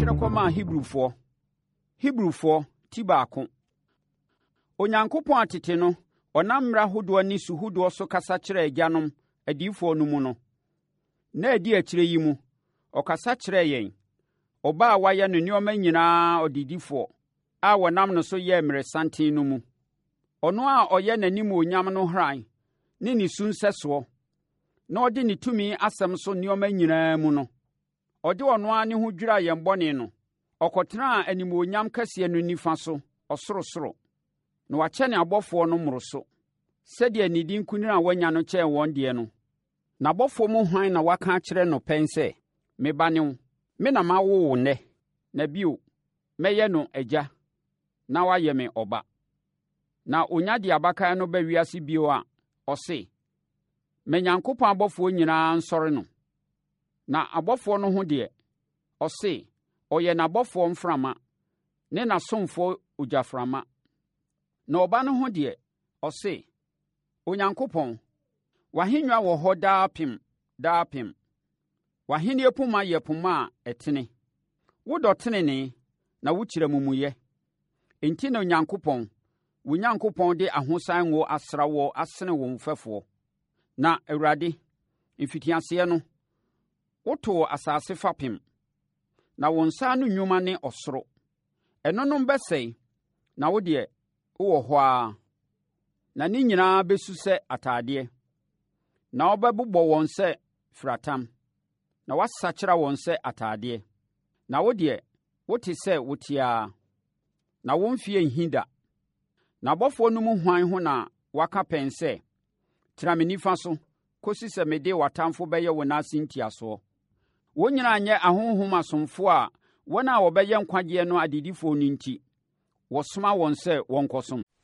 kyerɛ kɔmaa Hebrufoɔ ti baako. Onyankopɔn atete no, ɔnam mmara hodoɔ ne suhodoɔ so kasa kyerɛɛ agyanom adiyifoɔ no mu no. Na adi akyire yi mu, ɔkasa kyerɛɛ yɛn, ɔba a wayɛ no nneɛma nyinaa ɔdedifoɔ a wɔnam no so yɛɛ mmerɛsanten no mu. Ɔno a ɔyɛ n'animuonyam no hran ne ne su nsɛsoɔ, na ɔde ne tumi asɛm so nneɛma nyinaa mu no. Ɔde ɔno ara ne ho dwiraa yɛn bɔne no. Ɔkɔtenaa animuonyam kɛseɛ no nifa so ɔsorosoro, na wakyɛne abɔfoɔ no mmoroso, sɛdeɛ ne din kunini a wanya no kyɛn wɔn deɛ no. N'abɔfoɔ mu hwan na waka akyerɛ no pɛn sɛ, me ba ne wo, me na mawo wo nnɛ, na bio, mɛyɛ no agya, na wayɛ me ɔba. Na onya de abakan no ba wiase bio a, ɔse, ma Nyankopɔn abɔfoɔ nyinaa nsɔre no. Na abɔfoɔ no ho deɛ, ɔse, ɔyɛ n'abɔfoɔ mframa ne n'asomfoɔ ogyaframa. Na ɔba no ho deɛ, ɔse, Onyankopɔn, w'ahennwa wɔ hɔ daapem daapem. W'ahenni poma yɛ poma a ɛtene. Wodɔ tenenee na wokyerɛ amumuyɛ. Enti na Onyankopɔn, wo Nyankopɔn de ahosan ngo asra wo asene wo mfɛfoɔ. Na Awurade, mfitiaseɛ no, wotoo asase fapem, na wo nsa ano nnwuma ne ɔsoro. Ɛnonom bɛsɛe, na wo deɛ, wowɔ hɔ ara. Na ne nyinaa bɛsu sɛ atadeɛ. Na wobɛbobɔ wɔn sɛ firatam, na woasakyera wɔn sɛ atadeɛ. Na wo deɛ, wote sɛ wote ara, na wo mfeɛ nhi da. Na abɔfoɔ no mu hwan ho na waka pɛn sɛ, tena me nifa so, kɔsi sɛ mede w'atamfo bɛyɛ wo nan ase ntiasoɔ? Wɔn nyinaa nyɛ ahonhom asomfoɔ a wɔn a wɔbɛyɛ nkwagyeɛ no adedifoɔ no enti, wɔsoma wɔn sɛ wɔnkɔsom.